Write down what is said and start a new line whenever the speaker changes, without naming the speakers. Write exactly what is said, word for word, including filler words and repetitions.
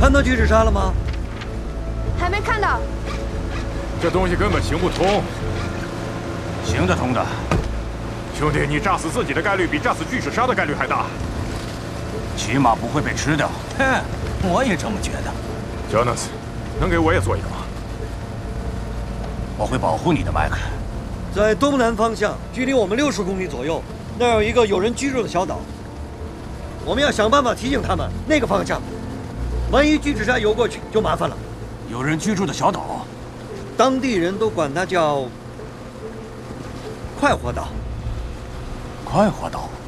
看到巨齿鲨了吗？
还没看到。
这东西根本行不通。
行得通的。
兄弟，你炸死自己的概率比炸死巨齿鲨的概率还大。
起码不会被吃掉。
哼，我也这么觉得。
Jonas，能给我也做一个吗？
我会保护你的，麦克。
在东南方向，距离我们六十公里左右，那儿有一个有人居住的小岛。我们要想办法提醒他们那个方向。万一巨齿鲨游过去，就麻烦了。
有人居住的小岛，
当地人都管它叫快活岛。
快活岛。